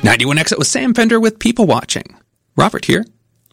91X, it was Sam Fender with People Watching. Robert here.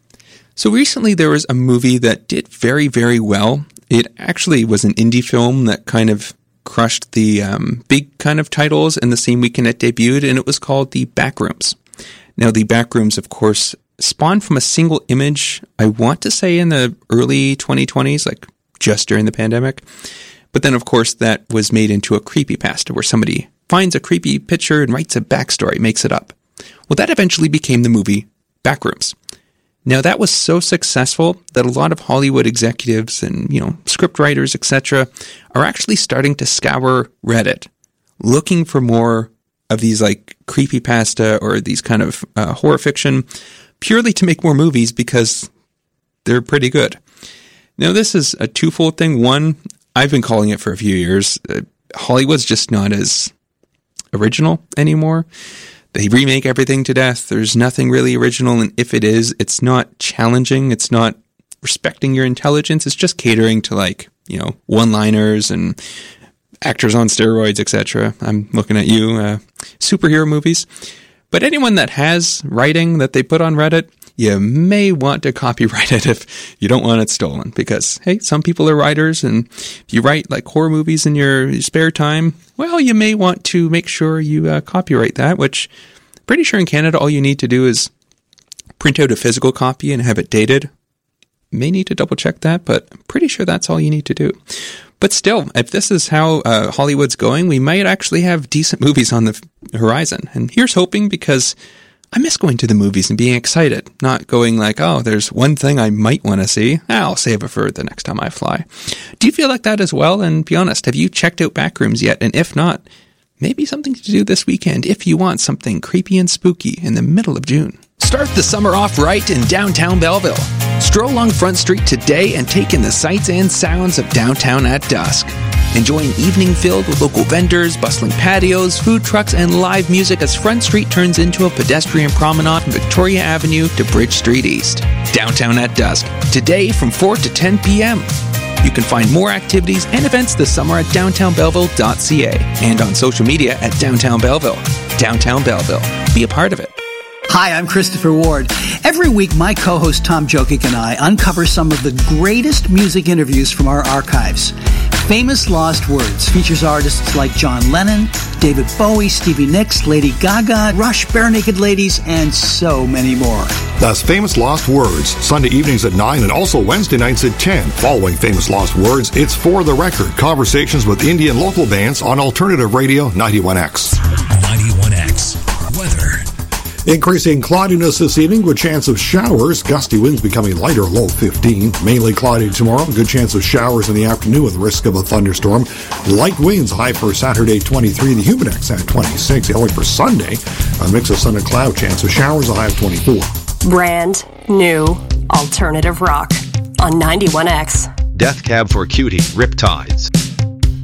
So recently there was a movie that did very, very well. It actually was an indie film that kind of crushed the big kind of titles in the same weekend it debuted, and it was called The Backrooms. Now, The Backrooms, of course, spawned from a single image, I want to say in the early 2020s, like just during the pandemic. But then, of course, that was made into a creepypasta where somebody finds a creepy picture and writes a backstory, makes it up. Well, that eventually became the movie Backrooms. Now, that was so successful that a lot of Hollywood executives and, script writers, etc., are actually starting to scour Reddit, looking for more of these like creepypasta or these kind of horror fiction, purely to make more movies because they're pretty good. Now, this is a twofold thing. One, I've been calling it for a few years. Hollywood's just not as original anymore. They remake everything to death. There's nothing really original, and if it is, it's not challenging. It's not respecting your intelligence. It's just catering to one-liners and actors on steroids, etc. I'm looking at you, superhero movies. But anyone that has writing that they put on Reddit, you may want to copyright it if you don't want it stolen. Because, hey, some people are writers, and if you write like horror movies in your spare time, well, you may want to make sure you copyright that, which I'm pretty sure in Canada all you need to do is print out a physical copy and have it dated. May need to double check that, but I'm pretty sure that's all you need to do. But still, if this is how Hollywood's going, we might actually have decent movies on the horizon. And here's hoping, because I miss going to the movies and being excited, not going like, oh, there's one thing I might want to see. I'll save it for the next time I fly. Do you feel like that as well? And be honest, have you checked out Backrooms yet? And if not, maybe something to do this weekend if you want something creepy and spooky in the middle of June. Start the summer off right in downtown Belleville. Stroll along Front Street today and take in the sights and sounds of downtown at dusk. Enjoy an evening filled with local vendors, bustling patios, food trucks, and live music as Front Street turns into a pedestrian promenade from Victoria Avenue to Bridge Street East. Downtown at dusk, today from 4 to 10 p.m. You can find more activities and events this summer at downtownbelleville.ca and on social media at Downtown Belleville. Downtown Belleville. Be a part of it. Hi, I'm Christopher Ward. Every week, my co-host Tom Jokic and I uncover some of the greatest music interviews from our archives. Famous Lost Words features artists like John Lennon, David Bowie, Stevie Nicks, Lady Gaga, Rush, Bare Naked Ladies, and so many more. That's Famous Lost Words, Sunday evenings at 9 and also Wednesday nights at 10. Following Famous Lost Words, it's For the Record, conversations with indie and local bands on Alternative Radio 91X. 91X. Weather. Increasing cloudiness this evening with chance of showers. Gusty winds becoming lighter, low 15. Mainly cloudy tomorrow. Good chance of showers in the afternoon with risk of a thunderstorm. Light winds, high for Saturday 23. The Humidex at 26. Hilly for Sunday. A mix of sun and cloud. Chance of showers, a high of 24. Brand new alternative rock on 91X. Death Cab for Cutie, Riptides.